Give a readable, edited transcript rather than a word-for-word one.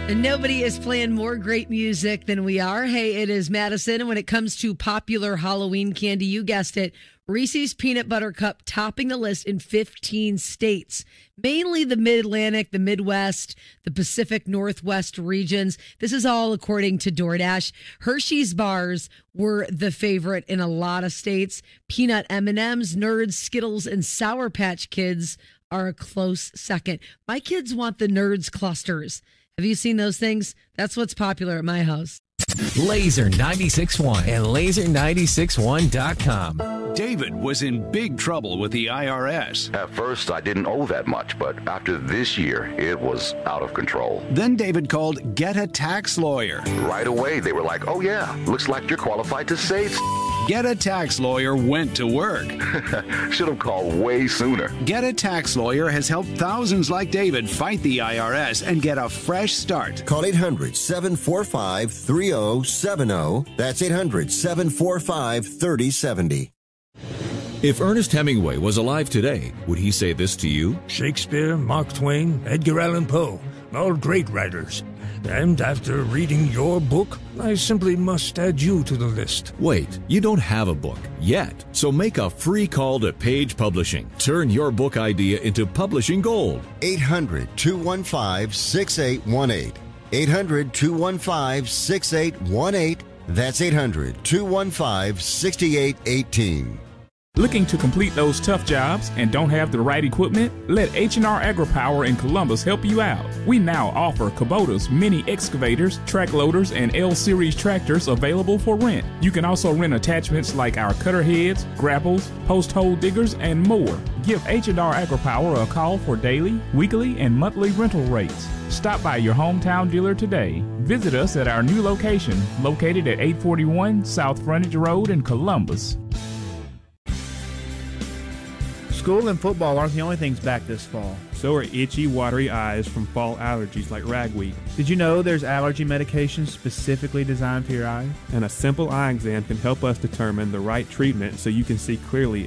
And nobody is playing more great music than we are. Hey, it is Madison. And when it comes to popular Halloween candy, you guessed it, Reese's Peanut Butter Cup topping the list in 15 states, mainly the Mid-Atlantic, the Midwest, the Pacific Northwest regions. This is all according to DoorDash. Hershey's bars were the favorite in a lot of states. Peanut M&Ms, Nerds, Skittles, and Sour Patch Kids are a close second. My kids want the Nerds clusters. Have you seen those things? That's what's popular at my house. Laser 96.1 and laser961.com. David was in big trouble with the IRS. At first, I didn't owe that much, but after this year, it was out of control. Then David called Get a Tax Lawyer. Right away, they were like, oh yeah, looks like you're qualified to save. Get a Tax Lawyer went to work. Should have called way sooner. Get a Tax Lawyer has helped thousands like David fight the IRS and get a fresh start. Call 800-745-3070. That's 800-745-3070. If Ernest Hemingway was alive today, would he say this to you? Shakespeare, Mark Twain, Edgar Allan Poe, all great writers. And after reading your book, I simply must add you to the list. Wait, you don't have a book yet, so make a free call to Page Publishing. Turn your book idea into publishing gold. 800-215-6818. 800-215-6818. That's 800-215-6818. Looking to complete those tough jobs and don't have the right equipment? Let H&R AgriPower in Columbus help you out. We now offer Kubota's mini excavators, track loaders, and L-Series tractors available for rent. You can also rent attachments like our cutter heads, grapples, post hole diggers, and more. Give H&R AgriPower a call for daily, weekly, and monthly rental rates. Stop by your hometown dealer today. Visit us at our new location, located at 841 South Frontage Road in Columbus. School and football aren't the only things back this fall. So are itchy, watery eyes from fall allergies like ragweed. Did you know there's allergy medications specifically designed for your eyes? And a simple eye exam can help us determine the right treatment so you can see clearly